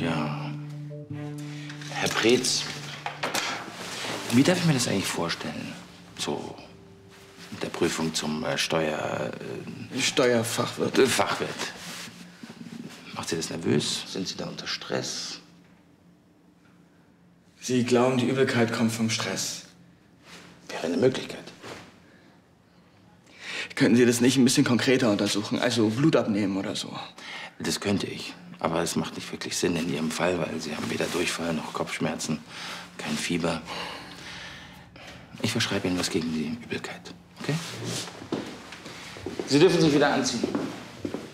Ja. Herr Preetz, wie darf ich mir das eigentlich vorstellen? So mit der Prüfung zum Steuerfachwirt. Fachwirt. Macht Sie das nervös? Sind Sie da unter Stress? Sie glauben, die Übelkeit kommt vom Stress. Wäre eine Möglichkeit. Könnten Sie das nicht ein bisschen konkreter untersuchen? Also Blut abnehmen oder so? Das könnte ich. Aber es macht nicht wirklich Sinn in Ihrem Fall, weil Sie haben weder Durchfall noch Kopfschmerzen, kein Fieber. Ich verschreibe Ihnen was gegen die Übelkeit, okay? Sie dürfen sich wieder anziehen.